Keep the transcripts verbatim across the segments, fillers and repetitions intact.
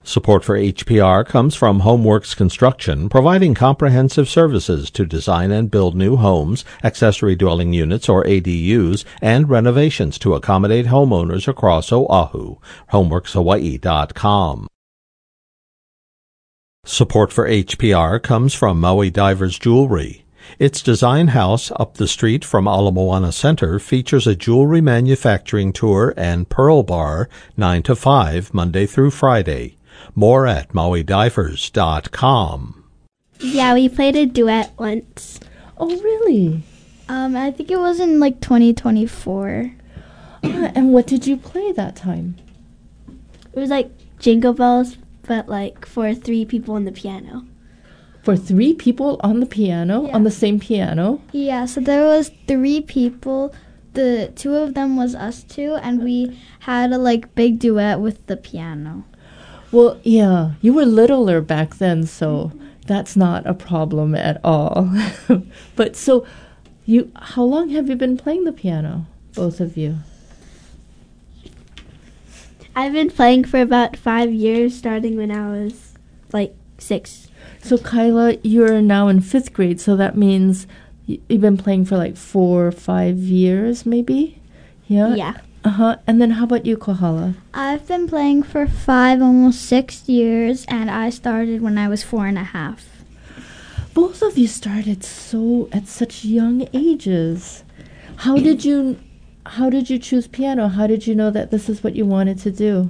Support for H P R comes from Homeworks Construction, providing comprehensive services to design and build new homes, accessory dwelling units or A D Us, and renovations to accommodate homeowners across Oahu. homeworks hawaii dot com. Support for H P R comes from Maui Divers Jewelry. Its design house up the street from Ala Moana Center features a jewelry manufacturing tour and pearl bar nine to five Monday through Friday. More at maui divers dot com. Yeah, we played a duet once. Oh, really? Um, I think it was in like twenty twenty-four. Ah, and what did you play that time? It was like Jingle Bells, but like for three people on the piano. For three people on the piano, Yeah. on the same piano? Yeah, so there was three people. The two of them was us two, and we had a like big duet with the piano. Well, yeah, you were littler back then, so that's not a problem at all. But so, you, how long have you been playing the piano, both of you? I've been playing for about five years, starting when I was like six. So, Kyla, you're now in fifth grade, so that means y- you've been playing for like four or five years, maybe? Yeah? Yeah. Uh-huh. And then how about you, Kohala? I've been playing for five, almost six years, and I started when I was four and a half. Both of you started so at such young ages. How did you how did you choose piano? How did you know that this is what you wanted to do?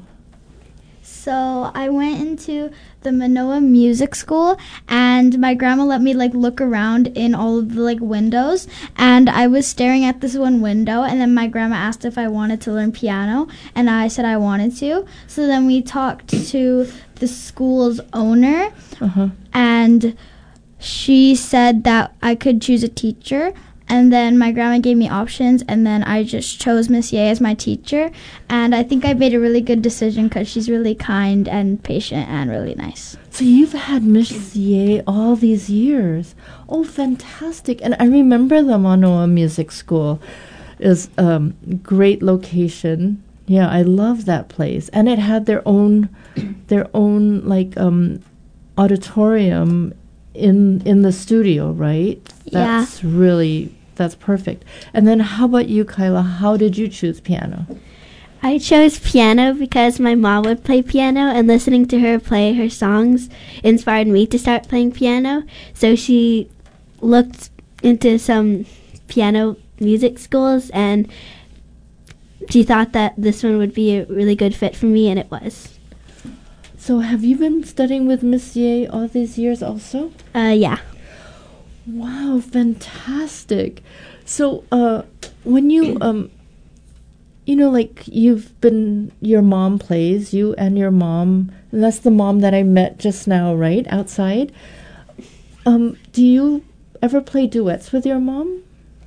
So I went into the Manoa Music School, and my grandma let me like look around in all of the like windows, and I was staring at this one window, and then my grandma asked if I wanted to learn piano, and I said I wanted to. So then we talked to the school's owner, Uh-huh. and she said that I could choose a teacher. And then my grandma gave me options, and then I just chose Miss Ye as my teacher. And I think I made a really good decision because she's really kind and patient and really nice. So you've had Miss Ye all these years. Oh, fantastic. And I remember the Manoa Music School is a um, great location. Yeah, I love that place. And it had their own their own like um auditorium in in the studio, right? Yeah. That's really that's perfect. And then how about you, Kyla? How did you choose piano? I chose piano because my mom would play piano, and listening to her play her songs inspired me to start playing piano. So she looked into some piano music schools, and she thought that this one would be a really good fit for me, and it was. So have you been studying with Miss Ye all these years also? Uh, yeah. Wow, fantastic. So, uh, when you, um, you know, like you've been, your mom plays, you and your mom, and that's the mom that I met just now, right, outside. Um, do you ever play duets with your mom?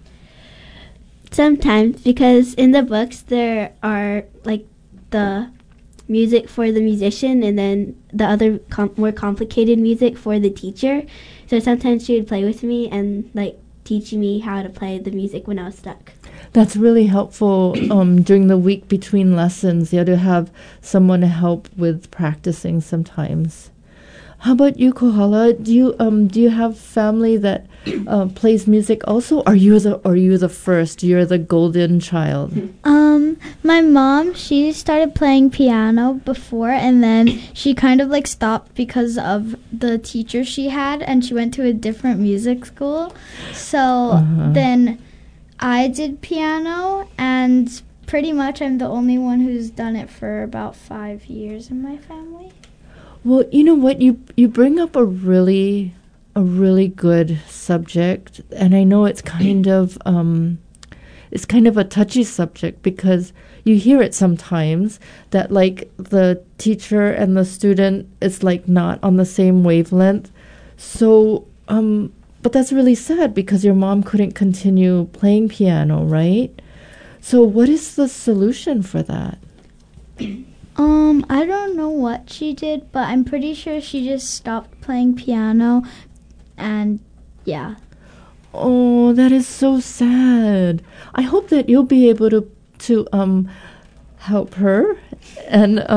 Sometimes, because in the books there are like the music for the musician and then the other com- more complicated music for the teacher. So sometimes she would play with me and like teach me how to play the music when I was stuck. That's really helpful um, during the week between lessons. You have to have someone to help with practicing sometimes. How about you, Kohala? Do you um do you have family that uh, plays music also? Are you the are you the first? You're the golden child. Um, my mom, she started playing piano before, and then she kind of like stopped because of the teacher she had, and she went to a different music school. So Uh-huh. then I did piano, and pretty much I'm the only one who's done it for about five years in my family. Well, you know what? You you bring up a really a really good subject, and I know it's kind of um, it's kind of a touchy subject because you hear it sometimes that like the teacher and the student is like not on the same wavelength. So, um, but that's really sad because your mom couldn't continue playing piano, right? So, what is the solution for that? Um, I don't know what she did, but I'm pretty sure she just stopped playing piano, and yeah. Oh, that is so sad. I hope that you'll be able to to um help her and